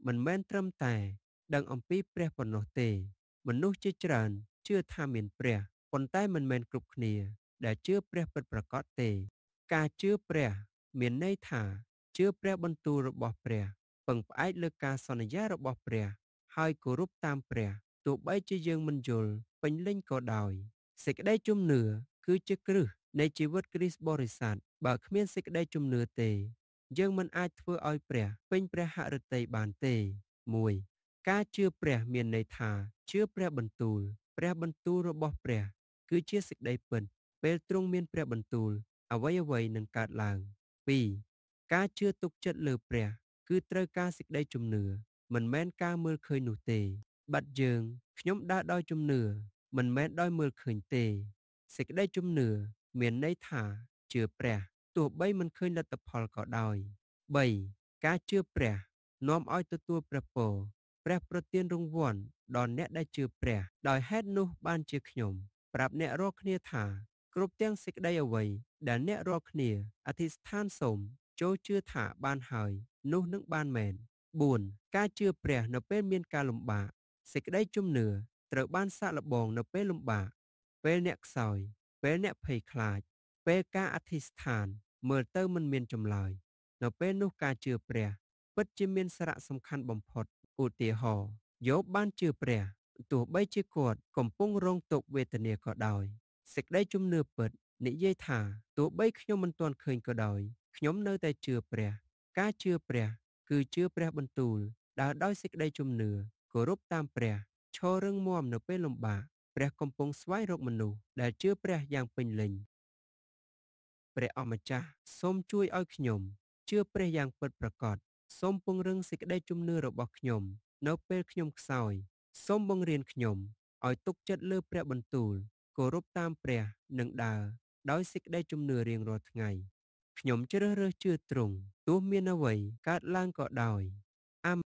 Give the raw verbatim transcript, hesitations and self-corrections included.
មិនមែនត្រឹមតែដឹងអំពីព្រះប៉ុណ្ណោះទេមនុស្សជាច្រើនជឿថាមានព្រះប៉ុន្តែមិនមែនគ្រប់គ្នាដែលជឿព្រះពិតប្រាកដទេការជឿព្រះមានន័យថាជឿព្រះបន្ទូលរបស់ព្រះពឹងផ្អែកលើការសន្យារបស់ព្រះហើយគោរពតាមព្រះទោះបីជាយើងមិនយល់ពេញលេញក៏ដោយសេចក្តីជំនឿគឺជាគ្រឹះនៃជីវិតគ្រីស្ទបរិស័ទបើគ្មានសេចក្តីជំនឿទេយើងមិនអាចធ្វើឲ្យព្រះពេញព្រះហឫទ័យបានទេមួយការជឿព្រះមានន័យថាជឿព្រះបន្ទូលព្រះបន្ទូលរបស់ព្រះគឺជាសេចក្តីពិតពេលទ្រង់មានព្រះបន្ទូលអ្វីអ្វីនឹងកើតឡើងពីរការជឿទុកចិត្តលើព្រះគឺត្រូវការសេចក្តីជំនឿមិនមែនការមើលឃើញនោះទេបាត់យើងខ្ញុំដើរដោយជំនឿមិនមែនដោយមើលឃើញទេសេចក្តីជំនឿមានន័យថាជឿព្រះទោះបីមិនឃើញលទ្ធផលក៏ដោយបីការជឿព្រះនាំឲ្យទទួលព្រះពរព្រះប្រទានរង្វាន់ដល់អ្នកដែលជឿព្រះដោយហេតុនោះបានជាខ្ញុំប្រាប់អ្នករាល់គ្នាថាគ្រប់ទាំងសេចក្តីអ្វីដែលអ្នករាល់គ្នាអធិស្ឋានសូមចូលជឿថាបានហើយនោះនឹងបានមែនបួនការជឿព្រះនៅពេលមានការលំបាកសេចក្តីជំនឿត្រូវបានសាកល្បងនៅពេលលំបាកពេលអ្នកខ្សោយពេលអ្នកភ័យខ្លាចពេលការអធិស្ឋានមើលទៅមិនមានចម្លើយនៅពេលនោះការជឿព្រះពិតជាមានសារៈសំខាន់បំផុតឧទាហរណ៍យោបបានជឿព្រះទោះបីជាគាត់កំពុងរងទុក្ខវេទនាក៏ដោយសេចក្តីជំនឿពិតនិយាយថាទោះបីខ្ញុំមិនទាន់ឃើញក៏ដោយខ្ញុំនៅតែជឿព្រះការជឿព្រះគឺជឿព្រះបន្ទូលដើរដោយសេចក្តីជំនឿគោរពតាមព្រះឈររឹងមាំនៅពេលលំបាកព្រះកំពុងស្វែងរកមនុស្សដែលជឿព្រះយ៉ាងពេញលេញព្រះអម្ចាស់សូមជួយឲ្យខ្ញុំជឿព្រះយ៉ាងពិតប្រាកដសូមពង្រឹងសេចក្តីជំនឿរបស់ខ្ញុំនៅពេលខ្ញុំខ្សោយសូមបង្រៀនខ្ញុំឲ្យទុកចិត្តលើព្រះបន្ទូលគោរពតាមព្រះនិងដើរដោយសេចក្តីជំនឿរៀងរាល់ថ្ងៃខ្ញុំជ្រើសរើសជឿទ្រង់ទោះមានអ្វីកើតឡើងក៏ដោយអា